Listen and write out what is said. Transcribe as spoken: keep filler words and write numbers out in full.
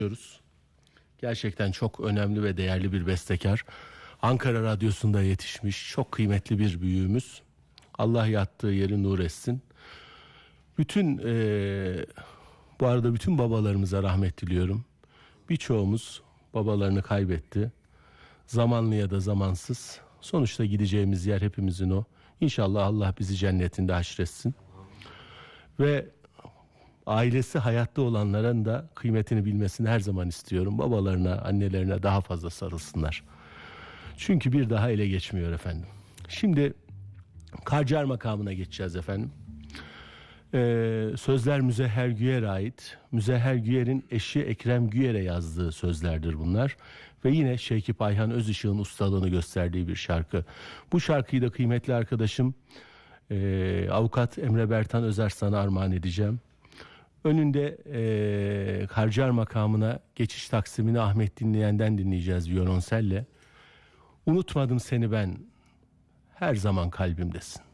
Gerçekten çok önemli ve değerli bir bestekar. Ankara Radyosu'nda yetişmiş çok kıymetli bir büyüğümüz. Allah yattığı yeri nur etsin. Bütün e, bu arada bütün babalarımıza rahmet diliyorum. Birçoğumuz babalarını kaybetti. Zamanlı ya da zamansız. Sonuçta gideceğimiz yer hepimizin o. İnşallah Allah bizi cennetinde haşretsin. Ve ailesi hayatta olanların da kıymetini bilmesini her zaman istiyorum. Babalarına, annelerine daha fazla sarılsınlar. Çünkü bir daha ele geçmiyor efendim. Şimdi Karcar makamına geçeceğiz efendim. Ee, sözler Müzehher Güyer'e ait. Müzehher Güyer'in eşi Ekrem Güyer'e yazdığı sözlerdir bunlar. Ve yine Şevkip Ayhan Özışık'ın ustalığını gösterdiği bir şarkı. Bu şarkıyı da kıymetli arkadaşım e, Avukat Emre Bertan Özarslan'a armağan edeceğim. Önünde e, Karcar makamına geçiş taksimini Ahmet Dinleyen'den dinleyeceğiz violonselle. Unutmadım seni ben, her zaman kalbimdesin.